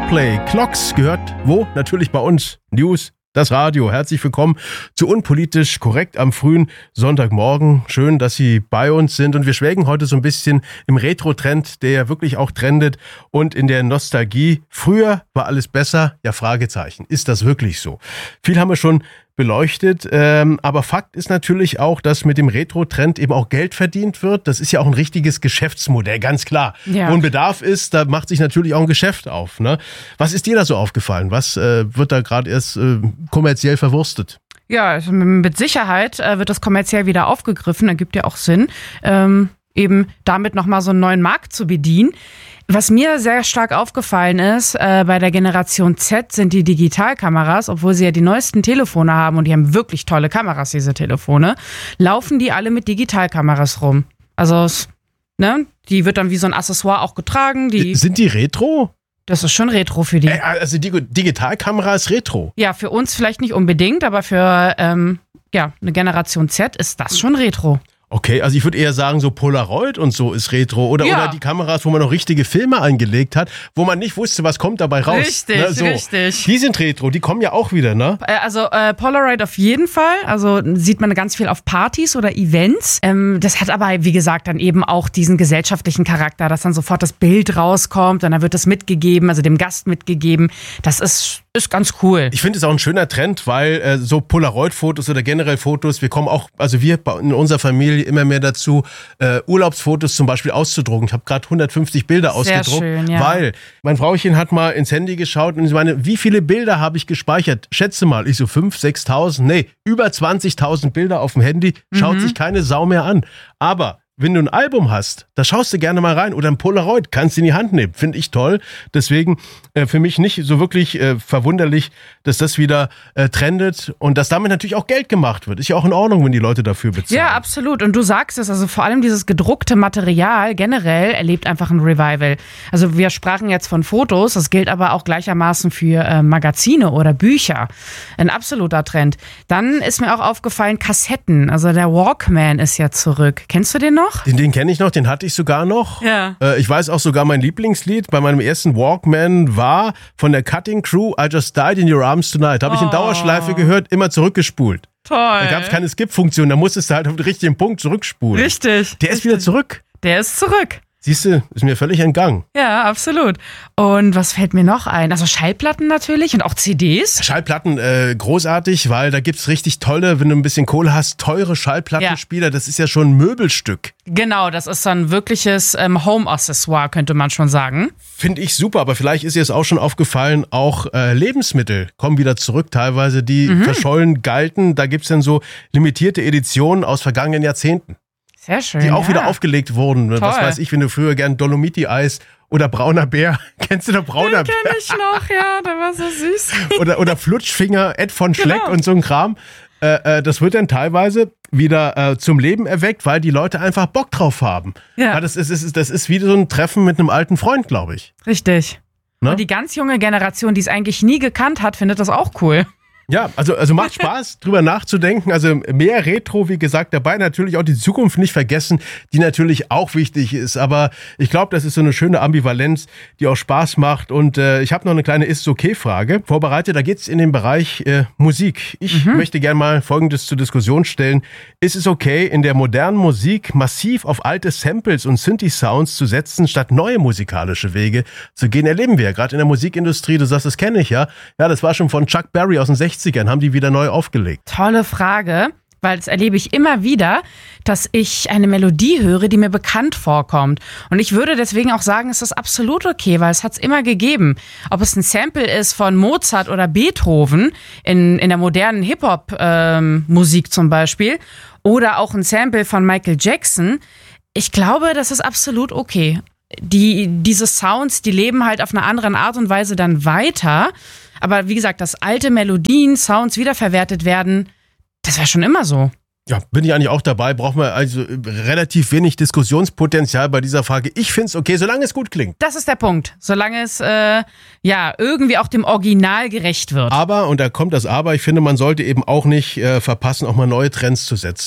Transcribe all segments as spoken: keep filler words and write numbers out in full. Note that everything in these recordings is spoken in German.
Coldplay, Clocks gehört wo? Natürlich bei uns. News, das Radio. Herzlich willkommen zu Unpolitisch Korrekt am frühen Sonntagmorgen. Schön, dass Sie bei uns sind und wir schwelgen heute so ein bisschen im Retro-Trend, der ja wirklich auch trendet und in der Nostalgie. Früher war alles besser? Ja, Fragezeichen. Ist das wirklich so? Viel haben wir schon beleuchtet, ähm, aber Fakt ist natürlich auch, dass mit dem Retro-Trend eben auch Geld verdient wird. Das ist ja auch ein richtiges Geschäftsmodell, ganz klar. Ja. Wo ein Bedarf ist, da macht sich natürlich auch ein Geschäft auf. Ne? Was ist dir da so aufgefallen? Was äh, wird da gerade erst äh, kommerziell verwurstet? Ja, also mit Sicherheit äh, wird das kommerziell wieder aufgegriffen. Ergibt ja auch Sinn, ähm, eben damit nochmal so einen neuen Markt zu bedienen. Was mir sehr stark aufgefallen ist, äh, bei der Generation Z sind die Digitalkameras, obwohl sie ja die neuesten Telefone haben und die haben wirklich tolle Kameras, diese Telefone, laufen die alle mit Digitalkameras rum. Also, ne, die wird dann wie so ein Accessoire auch getragen. Die Sind die Retro? Das ist schon Retro für die. Äh, also die Digitalkamera ist Retro? Ja, für uns vielleicht nicht unbedingt, aber für ähm, ja, eine Generation Z ist das schon Retro. Okay, also ich würde eher sagen, so Polaroid und so ist Retro. Oder, ja. oder die Kameras, wo man noch richtige Filme eingelegt hat, wo man nicht wusste, was kommt dabei raus. Richtig, ne, so. richtig. Die sind Retro, die kommen ja auch wieder, ne? Also äh, Polaroid auf jeden Fall. Also sieht man ganz viel auf Partys oder Events. Ähm, das hat aber, wie gesagt, dann eben auch diesen gesellschaftlichen Charakter, dass dann sofort das Bild rauskommt und dann wird das mitgegeben, also dem Gast mitgegeben. Das ist, ist ganz cool. Ich finde es auch ein schöner Trend, weil äh, so Polaroid-Fotos oder generell Fotos, wir kommen auch, also wir in unserer Familie immer mehr dazu, äh, Urlaubsfotos zum Beispiel auszudrucken. Ich habe gerade hundertfünfzig Bilder Sehr ausgedruckt, schön, ja. weil mein Frauchen hat mal ins Handy geschaut und sie meine, wie viele Bilder habe ich gespeichert? Schätze mal, ich so fünftausend, sechstausend, nee, über zwanzigtausend Bilder auf dem Handy, schaut mhm. sich keine Sau mehr an. Aber wenn du ein Album hast, da schaust du gerne mal rein. Oder ein Polaroid, kannst du in die Hand nehmen. Finde ich toll. Deswegen äh, für mich nicht so wirklich äh, verwunderlich, dass das wieder äh, trendet und dass damit natürlich auch Geld gemacht wird. Ist ja auch in Ordnung, wenn die Leute dafür bezahlen. Ja, absolut. Und du sagst es, also vor allem dieses gedruckte Material generell erlebt einfach ein Revival. Also wir sprachen jetzt von Fotos, das gilt aber auch gleichermaßen für äh, Magazine oder Bücher. Ein absoluter Trend. Dann ist mir auch aufgefallen, Kassetten. Also der Walkman ist ja zurück. Kennst du den noch? Den, den kenne ich noch, den hatte ich sogar noch. Ja. Äh, ich weiß auch sogar, mein Lieblingslied bei meinem ersten Walkman war von der Cutting Crew, I Just Died in Your Arms Tonight. Habe ich in Oh. Dauerschleife gehört, immer zurückgespult. Toll. Da gab es keine Skip-Funktion, da musstest du halt auf den richtigen Punkt zurückspulen. Richtig. Der ist wieder zurück. Der ist zurück. Siehst du, ist mir völlig entgangen. Ja, absolut. Und was fällt mir noch ein? Also Schallplatten natürlich und auch C Ds. Schallplatten äh, großartig, weil da gibt's richtig tolle, wenn du ein bisschen Kohle hast, teure Schallplattenspieler. Ja. Das ist ja schon ein Möbelstück. Genau, das ist dann ein wirkliches ähm, Home-Accessoire, könnte man schon sagen. Finde ich super, aber vielleicht ist dir es auch schon aufgefallen, auch äh, Lebensmittel kommen wieder zurück teilweise, die mhm. verschollen galten. Da gibt's dann so limitierte Editionen aus vergangenen Jahrzehnten. Sehr schön, die auch ja. wieder aufgelegt wurden. Toll. Was weiß ich, wenn du früher gern Dolomiti-Eis oder brauner Bär, kennst du noch brauner Den kenn ich noch, ja, der war so süß. oder, oder Flutschfinger, Ed von Schleck Genau. und so ein Kram. Äh, äh, das wird dann teilweise wieder äh, zum Leben erweckt, weil die Leute einfach Bock drauf haben. Ja. Weil das ist, ist, das ist wie so ein Treffen mit einem alten Freund, glaube ich. Richtig. Ne? Und die ganz junge Generation, die es eigentlich nie gekannt hat, findet das auch cool. Ja, also, also macht Spaß, drüber nachzudenken. Also mehr Retro, wie gesagt, dabei natürlich auch die Zukunft nicht vergessen, die natürlich auch wichtig ist. Aber ich glaube, das ist so eine schöne Ambivalenz, die auch Spaß macht. Und äh, ich habe noch eine kleine Ist-okay-Frage vorbereitet. Da geht's in den Bereich äh, Musik. Ich mhm. möchte gerne mal Folgendes zur Diskussion stellen. Ist es okay, in der modernen Musik massiv auf alte Samples und Synthi-Sounds zu setzen, statt neue musikalische Wege zu gehen? Erleben wir ja gerade in der Musikindustrie. Du sagst, das kenne ich ja. Ja, das war schon von Chuck Berry aus den sechzigern, haben die wieder neu aufgelegt. Tolle Frage, weil das erlebe ich immer wieder, dass ich eine Melodie höre, die mir bekannt vorkommt. Und ich würde deswegen auch sagen, es ist absolut okay, weil es hat es immer gegeben. Ob es ein Sample ist von Mozart oder Beethoven in, in der modernen Hip-Hop-Musik ähm, zum Beispiel oder auch ein Sample von Michael Jackson. Ich glaube, das ist absolut okay. Die, diese Sounds, die leben halt auf eine andere Art und Weise dann weiter. Aber wie gesagt, dass alte Melodien, Sounds wiederverwertet werden, das war schon immer so. Ja, bin ich eigentlich auch dabei. Brauchen wir also relativ wenig Diskussionspotenzial bei dieser Frage. Ich finde es okay, solange es gut klingt. Das ist der Punkt. Solange es äh, ja irgendwie auch dem Original gerecht wird. Aber, und da kommt das Aber, ich finde, man sollte eben auch nicht äh, verpassen, auch mal neue Trends zu setzen.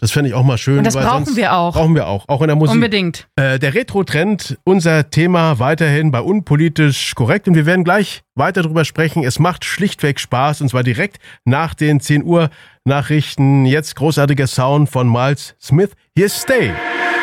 Das fände ich auch mal schön. Und das weil brauchen sonst wir auch. Brauchen wir auch, auch in der Musik. Unbedingt. Äh, der Retro-Trend, unser Thema weiterhin bei Unpolitisch Korrekt. Und wir werden gleich weiter drüber sprechen. Es macht schlichtweg Spaß, und zwar direkt nach den zehn Uhr Nachrichten. Jetzt großartiger Sound von Miles Smith. Hier ist Stay.